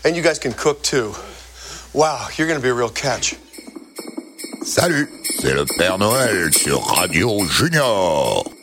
And you guys can cook too. Wow, you're gonna be a real catch. Salut, c'est le Père Noël sur Radio Junior.